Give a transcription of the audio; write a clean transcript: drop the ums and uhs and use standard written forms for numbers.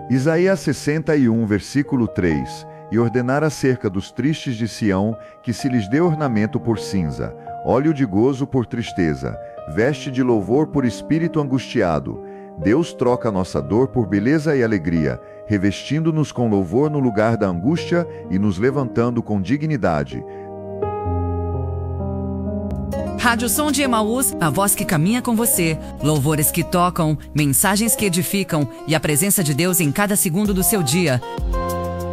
Isaías 61, versículo 3: E ordenar acerca dos tristes de Sião, que se lhes dê ornamento por cinza, óleo de gozo por tristeza, veste de louvor por espírito angustiado. Deus troca nossa dor por beleza e alegria, revestindo-nos com louvor no lugar da angústia e nos levantando com dignidade. Rádio Som de Emaús, a voz que caminha com você. Louvores que tocam, mensagens que edificam e a presença de Deus em cada segundo do seu dia.